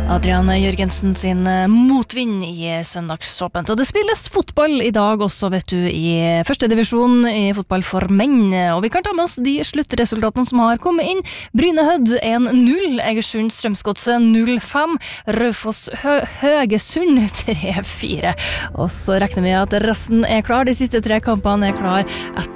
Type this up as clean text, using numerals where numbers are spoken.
Adrian Jørgensen sin motvind i søndagsåpent. Og det spilles fotball i dag også, vet du, i første divisjon i fotball for menn. Og vi kan ta med oss de sluttresultatene som har kommet inn. Bryne Hødd 1-0, Egersund Strømsgodset 0-5, Raufoss Høgesund 3-4. Og så regner vi at resten er klar. De siste 3 kampene er klar etter